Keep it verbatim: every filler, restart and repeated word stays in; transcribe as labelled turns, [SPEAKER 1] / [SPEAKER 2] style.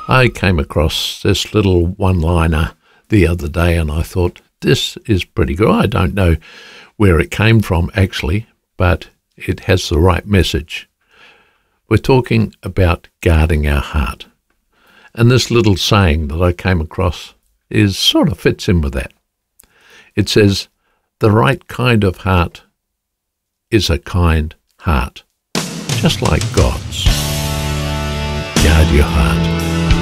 [SPEAKER 1] I came across this little one-liner the other day and I thought, this is pretty good. I don't know where it came from actually, but it has the right message. We're talking about guarding our heart. And this little saying that I came across is sort of fits in with that. It says, the right kind of heart is a kind heart, just like God's. Guard your heart.